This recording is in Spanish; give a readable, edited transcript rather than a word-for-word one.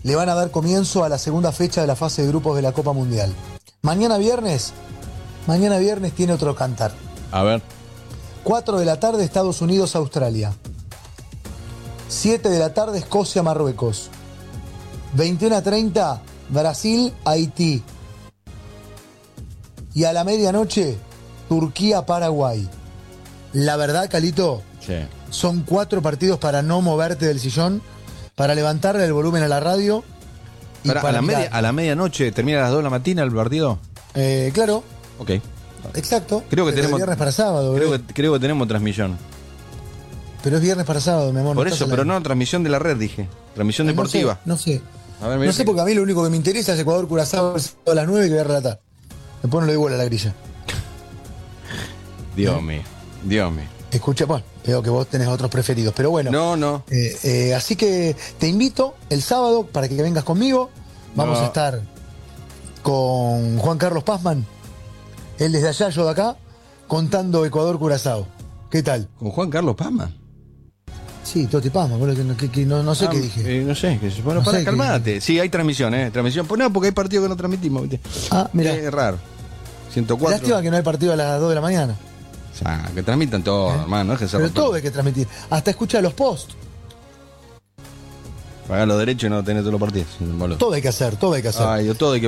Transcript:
le van a dar comienzo a la segunda fecha de la fase de grupos de la Copa Mundial. Mañana viernes tiene otro cantar. A ver. 4 de la tarde, Estados Unidos, Australia. 7 de la tarde, Escocia, Marruecos. 21:30, Brasil, Haití. Y a la medianoche, Turquía, Paraguay. La verdad, Calito, Sí. son 4 partidos para no moverte del sillón, para levantarle el volumen a la radio. Y Ahora, para mirar. a la medianoche, ¿termina a las 2 de la mañana el partido? Claro, Ok. exacto. Creo que Pero tenemos. es viernes para sábado, bebé. Creo que tenemos transmisión. Pero es viernes para sábado, mi amor. Por no eso, estás pero al aire. no, transmisión de la red, dije. Transmisión deportiva. No sé. A ver, mira. No sé, porque a mí lo único que me interesa es Ecuador-Curazao a las 9 que voy a relatar. Después no le doy bola a la grilla. Dios mío. Dios mío. Escucha, bueno, veo que vos tenés otros preferidos, pero bueno. No. Así que te invito el sábado para que vengas conmigo. Vamos No. a estar con Juan Carlos Pazman, él desde allá, yo de acá, contando Ecuador-Curazao. ¿Qué tal? ¿Con Juan Carlos Pazman? Sí, Toti Pazman, boludo, no sé qué dije. No sé. Bueno, No para, sé calmate. Sí, hay transmisión, Transmisión. Pues no, porque hay partido que no transmitimos, ¿viste? Mira, Es raro. 104. lástima que no hay partido a las 2 de la mañana. O sea, que transmitan todo, hermano. No es que se Pero rompa. todo hay que transmitir. Hasta escucha los posts. Pagar los derechos y no tener todos los partidos. Boludo. Todo hay que hacer, todo hay que hacer. Ay, todo hay que